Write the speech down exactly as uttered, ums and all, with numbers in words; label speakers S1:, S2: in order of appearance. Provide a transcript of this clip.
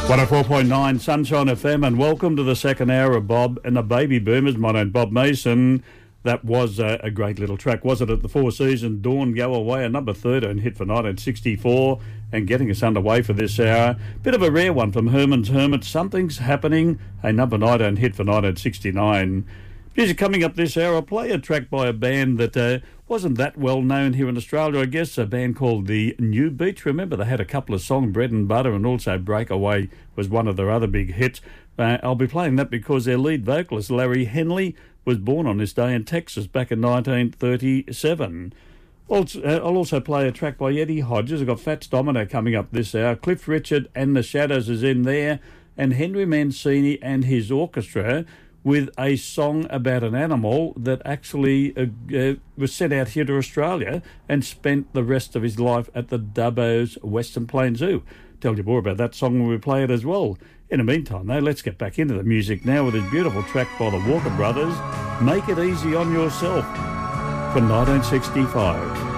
S1: one oh four point nine Sunshine F M, and welcome to the second hour of Bob and the Baby Boomers. My name's Bob Mason. That was a, a great little track, wasn't it? The Four Seasons, Dawn Go Away, a number thirteen hit for nineteen sixty-four, and getting us underway for this hour. Bit of a rare one from Herman's Hermit, Something's Happening, a number nineteen hit for nineteen sixty-nine. Music coming up this hour. I'll play a track by a band that uh, wasn't that well known here in Australia, I guess, a band called the New Beach. Remember, they had a couple of songs, Bread and Butter, and also Breakaway was one of their other big hits. Uh, I'll be playing that because their lead vocalist, Larry Henley, was born on this day in Texas back in nineteen thirty-seven. Also, uh, I'll also play a track by Eddie Hodges. I've got Fats Domino coming up this hour. Cliff Richard and the Shadows is in there, and Henry Mancini and his orchestra with a song about an animal that actually uh, uh, was sent out here to Australia and spent the rest of his life at the Dubbo's Western Plains Zoo. Tell you more about that song when we play it as well. In the meantime, though, let's get back into the music now with this beautiful track by the Walker Brothers, Make It Easy on Yourself, from nineteen sixty-five.